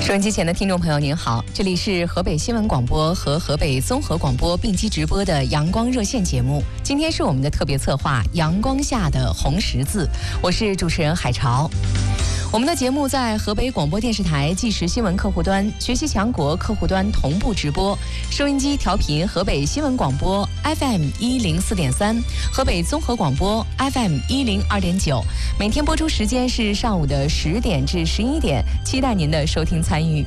收音机前的听众朋友您好，这里是河北新闻广播和河北综合广播并机直播的阳光热线节目。今天是我们的特别策划阳光下的红十字，我是主持人海潮。我们的节目在河北广播电视台即时新闻客户端、学习强国客户端同步直播，收音机调频河北新闻广播 FM104.3， 河北综合广播 FM102.9， 每天播出时间是上午的10点至11点，期待您的收听参与。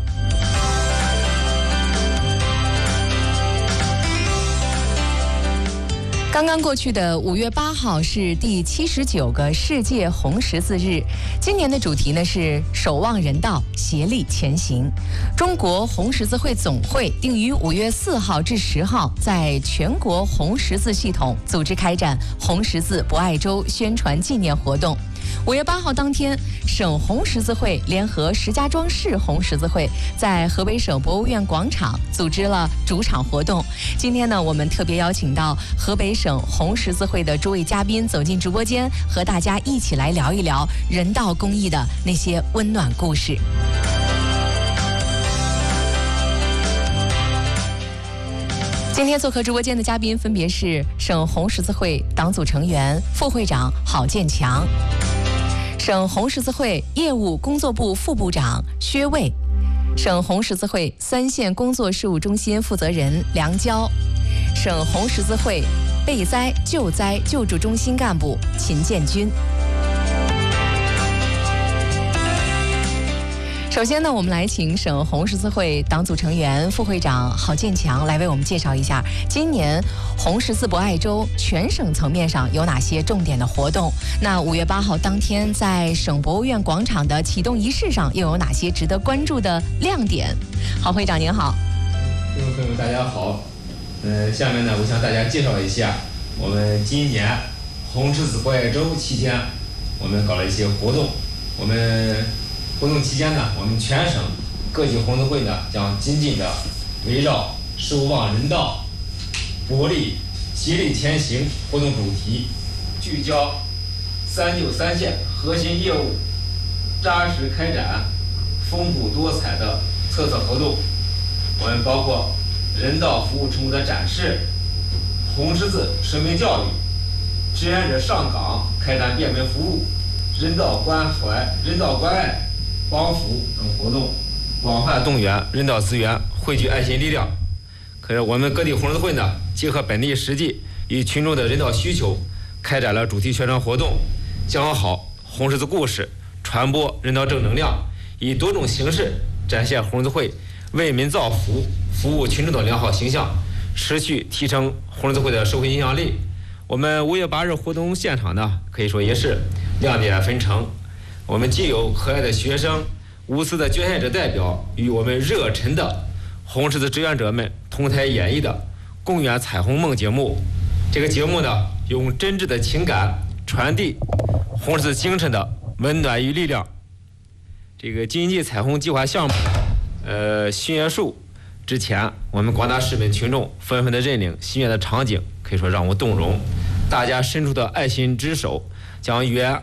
刚刚过去的5月8号是第79个世界红十字日，今年的主题呢是守望人道，协力前行。中国红十字会总会定于5月4号至10号在全国红十字系统组织开展红十字博爱周宣传纪念活动。5月8号当天，省红十字会联合石家庄市红十字会在河北省博物院广场组织了主场活动。今天呢，我们特别邀请到河北省红十字会的诸位嘉宾走进直播间，和大家一起来聊一聊人道公益的那些温暖故事。今天做客直播间的嘉宾分别是省红十字会党组成员、副会长郝建强，省红十字会业务工作部副部长薛卫，省红十字会3线工作事务中心负责人梁娇，省红十字会备灾救灾救助中心干部秦建军。首先呢，我们来请省红十字会党组成员、副会长郝建强来为我们介绍一下今年红十字博爱周全省层面上有哪些重点的活动。那5月8号当天在省博物院广场的启动仪式上又有哪些值得关注的亮点？郝会长您好。 听众朋友们大家好。下面呢，我向大家介绍一下我们今年红十字博爱周期间我们搞了一些活动。我们活动期间呢，我们全省各级红十字会呢将紧紧的围绕守望人道、博力协力前行活动主题，聚焦3救3县核心业务，扎实开展丰富多彩的特色活动。我们包括人道服务成果的展示、红十字生命教育、志愿者上岗开展便民服务、人道关怀、人道关爱帮扶等活动，广泛动员人道资源，汇聚爱心力量。可是我们各地红十字会呢，结合本地实际与群众的人道需求，开展了主题宣传活动，讲好红十字故事，传播人道正能量，以多种形式展现红十字会为民造福、服务群众的良好形象，持续提升红十字会的社会影响力。我们5月8日活动现场呢，可以说也是亮点纷呈。我们既有可爱的学生、无私的捐献者代表与我们热忱的红十字志愿者们同台演绎的《共圆彩虹梦》节目。这个节目呢，用真挚的情感传递红十字精神的温暖与力量。这个经济彩虹计划项目新月树之前，我们广大市民群众纷纷的认领心愿的场景，可以说让我动容。大家伸出的爱心之手，将约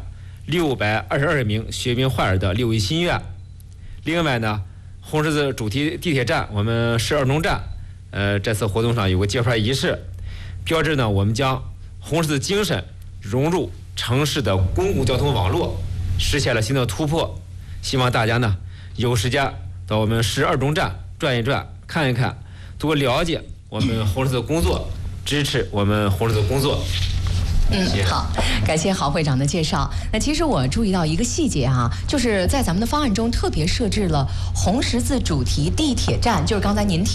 622名血病患儿的6位心愿。另外呢，红十字主题地铁站，我们12中站，这次活动上有个揭牌仪式，标志呢我们将红十字精神融入城市的公共交通网络，实现了新的突破。希望大家呢有时间到我们12中站转一转，看一看，多了解我们红十字工作，支持我们红十字工作。 好，感谢郝会长的介绍。那其实我注意到一个细节哈，就是在咱们的方案中特别设置了红十字主题地铁站，就是刚才您提